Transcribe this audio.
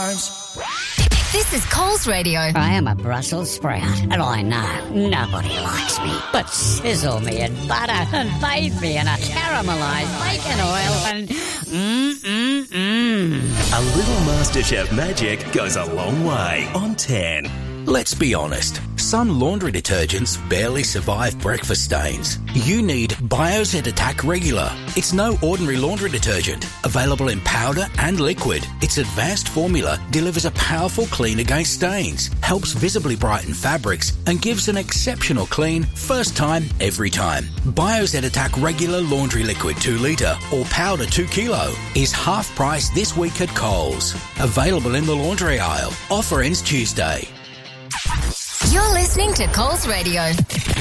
This is Coles Radio. I am a Brussels sprout, and I know nobody likes me. But sizzle me in butter and bathe me in a caramelised bacon oil and A little MasterChef magic goes a long way on 10. Let's be honest, some laundry detergents barely survive breakfast stains. You need Bioset Attack Regular. It's no ordinary laundry detergent. Available in powder and liquid. Its advanced formula delivers a powerful clean against stains, helps visibly brighten fabrics, and gives an exceptional clean first time, every time. Bioset Attack Regular Laundry Liquid 2 litre or powder 2 kilo is half price this week at Coles. Available in the laundry aisle. Offer ends Tuesday. You're listening to Coles Radio.